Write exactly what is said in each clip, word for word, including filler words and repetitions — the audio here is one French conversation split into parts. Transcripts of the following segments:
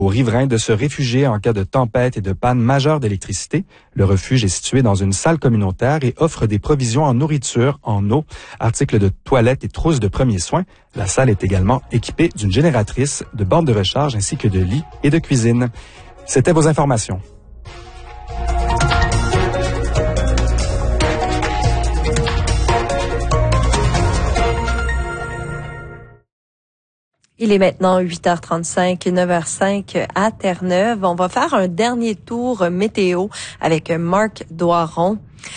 aux riverains de se réfugier en cas de tempête et de panne majeure d'électricité. Le refuge est situé dans une salle communautaire et offre des provisions en nourriture, en eau, articles de toilette et trousses de premiers soins. La salle est également équipée d'une génératrice, de bornes de recharge ainsi que de lits et de cuisine. C'était vos informations. Il est maintenant huit heures trente-cinq, neuf heures cinq à Terre-Neuve. On va faire un dernier tour météo avec Marc Doiron.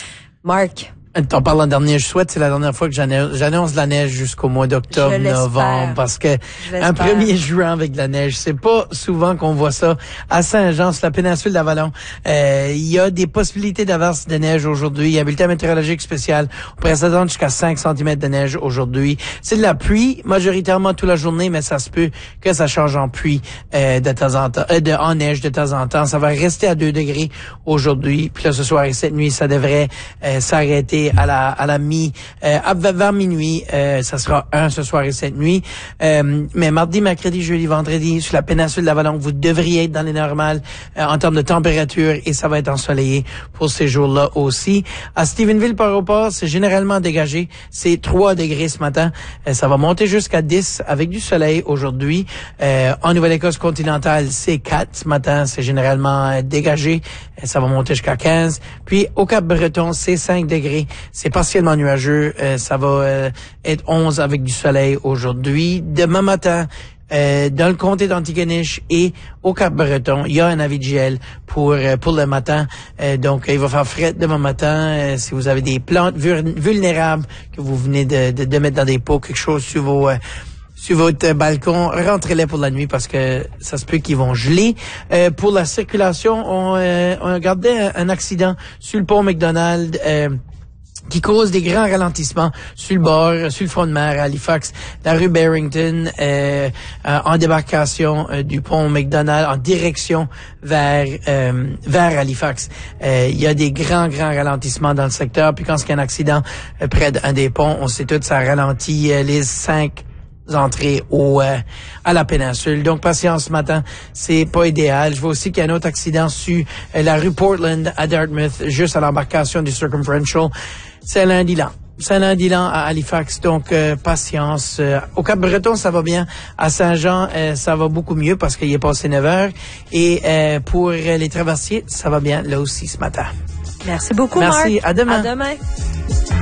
Marc. T'en parles en dernier, je souhaite, c'est la dernière fois que j'annonce la neige jusqu'au mois d'octobre, novembre, parce que un premier juin avec de la neige, c'est pas souvent qu'on voit ça. À Saint-Jean, sur la péninsule d'Avalon, euh, il y a des possibilités d'averse de neige aujourd'hui. Il y a un bulletin météorologique spécial. On pourrait s'attendre jusqu'à cinq centimètres de neige aujourd'hui. C'est de la pluie, majoritairement toute la journée, mais ça se peut que ça change en pluie euh, de temps en temps, euh, de, en neige de temps en temps. Ça va rester à deux degrés aujourd'hui. Puis là, ce soir et cette nuit, ça devrait euh, s'arrêter à la à la mi euh, vers minuit, euh, ça sera un ce soir et cette nuit. Euh, mais mardi, mercredi, jeudi, vendredi, sur la péninsule d'Avalon, vous devriez être dans les normales euh, en termes de température et ça va être ensoleillé pour ces jours-là aussi. À Stephenville, par rapport, c'est généralement dégagé. C'est trois degrés ce matin. Euh, ça va monter jusqu'à dix avec du soleil aujourd'hui. Euh, en Nouvelle-Écosse continentale, c'est quatre ce matin. C'est généralement euh, dégagé. Euh, ça va monter jusqu'à quinze. Puis au Cap-Breton, c'est cinq degrés. C'est partiellement nuageux. Euh, ça va euh, être onze avec du soleil aujourd'hui. Demain matin, euh, dans le comté d'Antigonish et au Cap-Breton, il y a un avis de gel pour euh, pour le matin. Euh, donc, il va faire frais demain matin. Euh, si vous avez des plantes vulnérables que vous venez de, de, de mettre dans des pots, quelque chose sur vos... Euh, sur votre balcon, rentrez-les pour la nuit parce que ça se peut qu'ils vont geler. Euh, pour la circulation, on, euh, on regardait un, un accident sur le pont McDonald euh, qui cause des grands ralentissements sur le bord, sur le front de mer à Halifax, la rue Barrington, euh, euh, en débarcation euh, du pont McDonald en direction vers euh, vers Halifax. Euh, il y a des grands, grands ralentissements dans le secteur. Puis quand il y a un accident euh, près d'un des ponts, on sait tout, ça ralentit euh, les cinq entrées au euh, à la péninsule. Donc patience ce matin, c'est pas idéal. Je vois aussi qu'il y a un autre accident sur euh, la rue Portland à Dartmouth, juste à l'embarcation du Circumferential. C'est lundi lent. C'est lundi lent à Halifax, donc euh, patience. Euh, au Cap-Breton, ça va bien. À Saint-Jean, euh, ça va beaucoup mieux parce qu'il est passé neuf heures. Et euh, pour les traversiers, ça va bien là aussi ce matin. Merci beaucoup, Merci. Marc. À demain. À demain.